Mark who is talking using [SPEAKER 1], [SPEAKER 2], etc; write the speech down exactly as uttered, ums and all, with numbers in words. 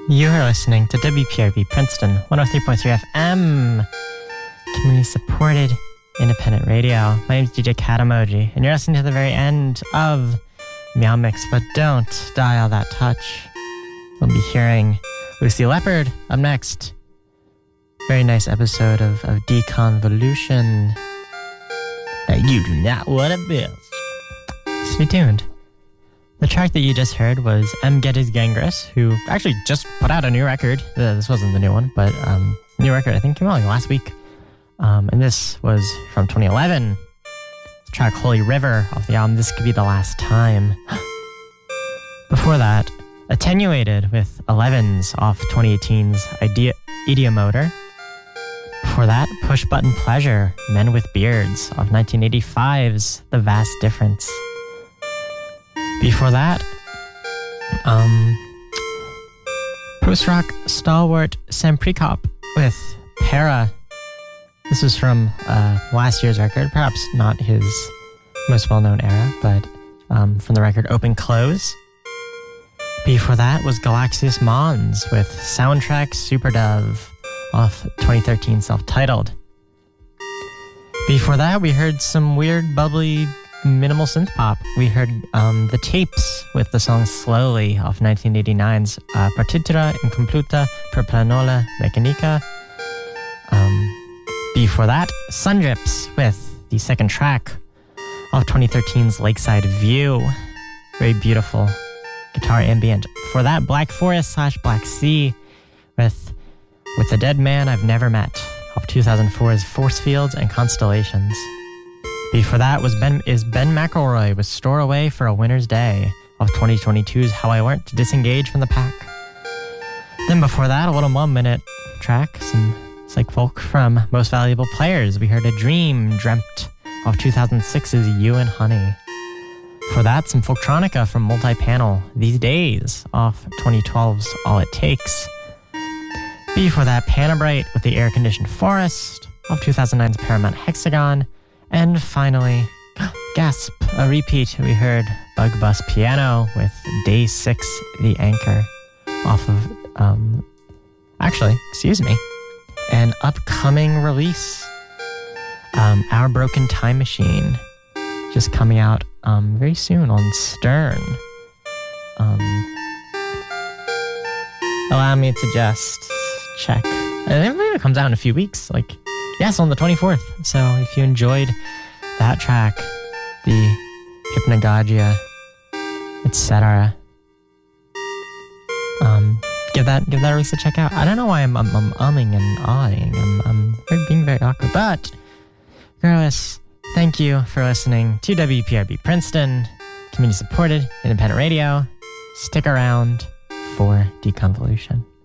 [SPEAKER 1] You are listening to W P R B Princeton one oh three point three F M, community supported independent radio. My name is D J Cat Emoji, and you're listening to the very end of Meow Mix, but don't dial that touch. We'll be hearing Lucy Leopard up next. Very nice episode of, of Deconvolution that you do not want to miss. Stay tuned. The track that you just heard was M. Geddes Gangris, who actually just put out a new record. Uh, this wasn't the new one, but um, new record I think came out like last week. Um, and this was from twenty eleven. The track Holy River off the album This Could Be the Last Time. Before that, Attenuated with Elevens off twenty eighteen's Idea, Idiomotor. Before that, Push Button Pleasure, Men with Beards off nineteen eighty-five's The Vast Difference. Before that, um, post-rock stalwart Sam Prekop with Para. This is from uh, last year's record, perhaps not his most well-known era, but um, from the record Open Close. Before that was Galaxius Mons with Soundtrack Superdove off twenty thirteen Self-Titled. Before that, we heard some weird, bubbly, minimal synth pop. We heard um, The Tapes with the song Slowly off nineteen eighty-nine's uh, Partitura Incompleta per Planola Meccanica. Um, before that, Sundrips with the second track off twenty thirteen's Lakeside View. Very beautiful guitar ambient. Before that, Black Forest slash Black Sea with With the Dead Man I've Never Met off two thousand four's Force Fields and Constellations. Before that was Ben is Ben McElroy with Store Away for a Winter's Day of twenty twenty-two's How I Learned to Disengage from the Pack. Then before that, a little one-minute track, some psych folk from Most Valuable Players. We heard A Dream Dreamt of two thousand six's You and Honey. For that, some folktronica from Multi-Panel, These Days off twenty twelve's All It Takes. Before that, Panabrite with The Air-Conditioned Forest of two thousand nine's Paramount Hexagon. And finally, gasp, a repeat, we heard Bug Bus Piano with Day six, The Anchor, off of, um, actually, excuse me, an upcoming release, um, Our Broken Time Machine, just coming out um, very soon on Stern. Um, allow me to just check. I believe it comes out in a few weeks, like, yes, on the twenty-fourth. So if you enjoyed that track, the Hypnagogia, et cetera, um, give that give that release a check out. I don't know why I'm I'm, I'm umming and ahhing. I'm I'm being very awkward, but regardless, thank you for listening to W P R B Princeton, community supported independent radio. Stick around for Deconvolution.